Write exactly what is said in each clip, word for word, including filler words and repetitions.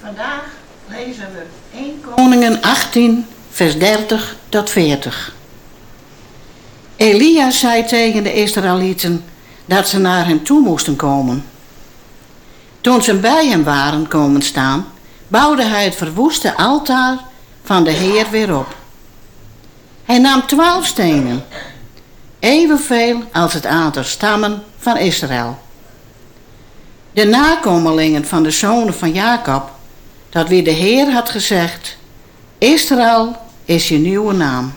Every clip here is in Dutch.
Vandaag lezen we eerste Koningen achttien, vers dertig tot veertig. Elia zei tegen de Israëlieten dat ze naar hem toe moesten komen. Toen ze bij hem waren komen staan, bouwde hij het verwoeste altaar van de Heer weer op. Hij nam twaalf stenen, evenveel als het aantal stammen van Israël. De nakomelingen van de zonen van Jacob, tot wie de Heer had gezegd: Israël is je nieuwe naam.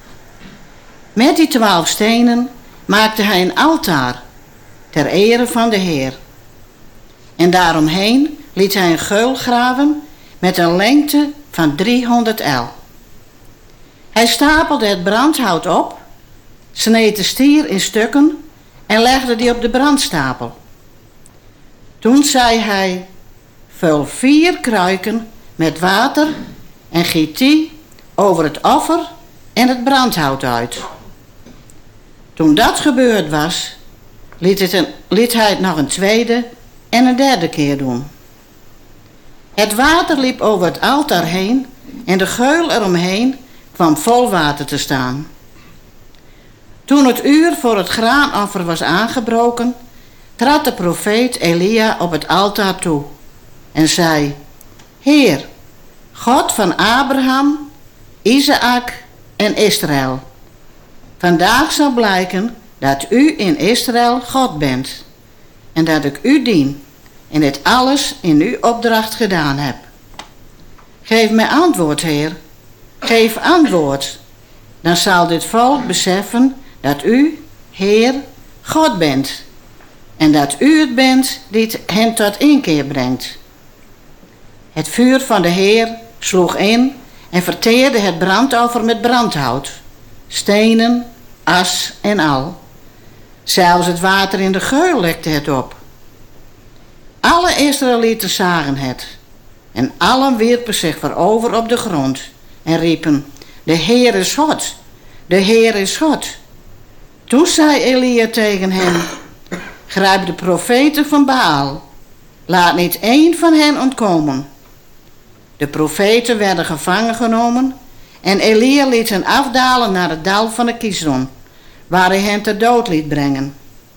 Met die twaalf stenen maakte hij een altaar ter ere van de Heer. En daaromheen liet hij een geul graven met een lengte van driehonderd el. Hij stapelde het brandhout op, sneed de stier in stukken en legde die op de brandstapel. Toen zei hij: vul vier kruiken met water en giet die over het offer en het brandhout uit. Toen dat gebeurd was, liet, het een, liet hij het nog een tweede en een derde keer doen. Het water liep over het altaar heen en de geul eromheen kwam vol water te staan. Toen het uur voor het graanoffer was aangebroken, trad de profeet Elia op het altaar toe en zei: Heer, God van Abraham, Isaak en Israël, vandaag zal blijken dat u in Israël God bent en dat ik u dien en dit alles in uw opdracht gedaan heb. Geef mij antwoord, Heer, geef antwoord, dan zal dit volk beseffen dat u, Heer, God bent en dat u het bent die hen tot inkeer brengt. Het vuur van de Heer sloeg in en verteerde het brandoffer met brandhout, stenen, as en al. Zelfs het water in de geul lekte het op. Alle Israëlieten zagen het en allen wierpen zich voorover op de grond en riepen: de Heer is God, de Heer is God. Toen zei Elia tegen hen: grijp de profeten van Baal, laat niet één van hen ontkomen. De profeten werden gevangen genomen en Elia liet hen afdalen naar het dal van de Kidron, waar hij hen ter dood liet brengen.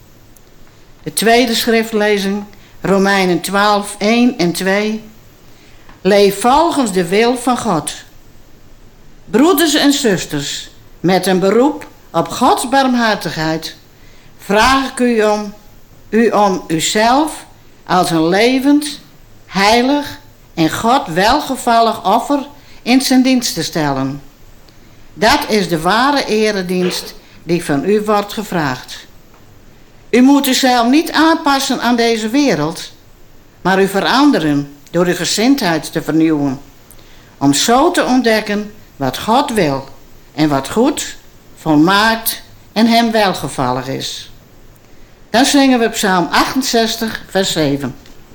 De tweede schriftlezing, Romeinen twaalf, één en twee. Leef volgens de wil van God. Broeders en zusters, met een beroep op Gods barmhartigheid, vraag ik u om, u om uzelf als een levend, heilig en God welgevallig offer in zijn dienst te stellen. Dat is de ware eredienst die van u wordt gevraagd. U moet uzelf niet aanpassen aan deze wereld, maar u veranderen door uw gezindheid te vernieuwen, om zo te ontdekken wat God wil en wat goed, volmaakt en hem welgevallig is. Dan zingen we Psalm achtenzestig, vers zeven.